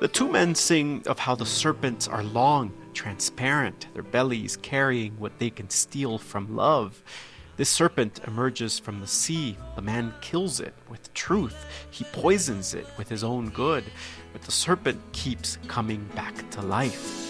The two men sing of how the serpents are long, transparent, their bellies carrying what they can steal from love. This serpent emerges from the sea. The man kills it with truth. He poisons it with his own good. But the serpent keeps coming back to life.